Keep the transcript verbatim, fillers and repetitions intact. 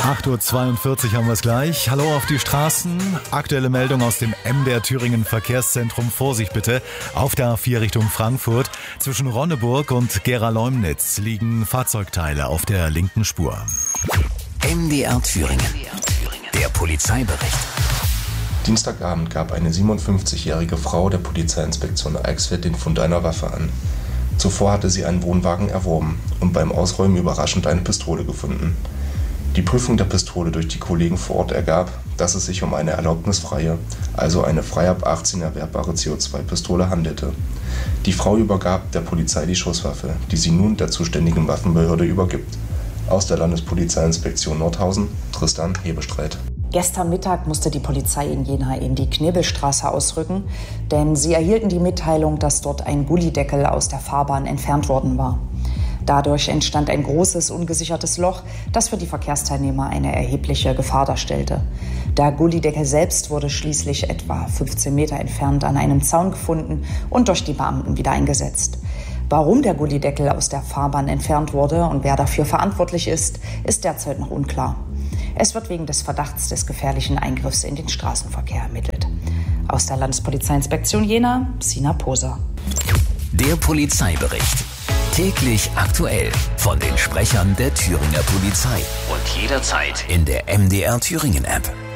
acht Uhr zweiundvierzig haben wir es gleich. Hallo auf die Straßen. Aktuelle Meldung aus dem M D R Thüringen Verkehrszentrum. Vorsicht bitte. Auf der A vier Richtung Frankfurt. Zwischen Ronneburg und Gera-Leumnitz liegen Fahrzeugteile auf der linken Spur. M D R Thüringen. Der Polizeibericht. Dienstagabend gab eine siebenundfünfzigjährige Frau der Polizeiinspektion Eichsfeld den Fund einer Waffe an. Zuvor hatte sie einen Wohnwagen erworben und beim Ausräumen überraschend eine Pistole gefunden. Die Prüfung der Pistole durch die Kollegen vor Ort ergab, dass es sich um eine erlaubnisfreie, also eine frei ab achtzehn erwerbbare C O zwei Pistole handelte. Die Frau übergab der Polizei die Schusswaffe, die sie nun der zuständigen Waffenbehörde übergibt. Aus der Landespolizeiinspektion Nordhausen, Tristan Hebestreit. Gestern Mittag musste die Polizei in Jena in die Knebelstraße ausrücken, denn sie erhielten die Mitteilung, dass dort ein Gullydeckel aus der Fahrbahn entfernt worden war. Dadurch entstand ein großes, ungesichertes Loch, das für die Verkehrsteilnehmer eine erhebliche Gefahr darstellte. Der Gullydeckel selbst wurde schließlich etwa fünfzehn Meter entfernt an einem Zaun gefunden und durch die Beamten wieder eingesetzt. Warum der Gullydeckel aus der Fahrbahn entfernt wurde und wer dafür verantwortlich ist, ist derzeit noch unklar. Es wird wegen des Verdachts des gefährlichen Eingriffs in den Straßenverkehr ermittelt. Aus der Landespolizeiinspektion Jena, Sina Poser. Der Polizeibericht. Täglich aktuell von den Sprechern der Thüringer Polizei und jederzeit in der M D R Thüringen App.